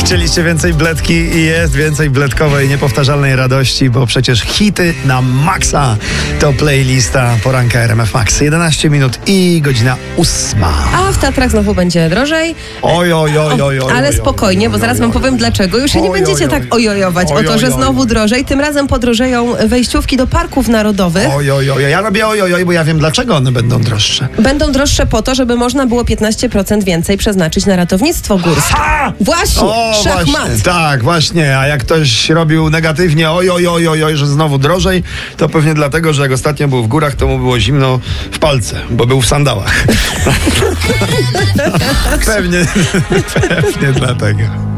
Chcieliście więcej bledki i jest więcej bledkowej, niepowtarzalnej radości, bo przecież hity na maksa to playlista poranka RMF Max. 11 minut i godzina 8. A w Tatrach znowu będzie drożej. Oj. Ale spokojnie, bo zaraz wam powiem dlaczego. Już się nie będziecie tak ojojować o to, że znowu drożej. Tym razem podrożeją wejściówki do parków narodowych. Ja robię ojojoj, bo ja wiem dlaczego one będą droższe. Będą droższe po to, żeby można było 15% więcej przeznaczyć na ratownictwo górskie. Właśnie, szachmat. Właśnie, tak, właśnie. A jak ktoś robił negatywnie ojoj, że znowu drożej, to pewnie dlatego, że jak ostatnio był w górach, to mu było zimno w palce, bo był w sandałach. Pewnie dlatego.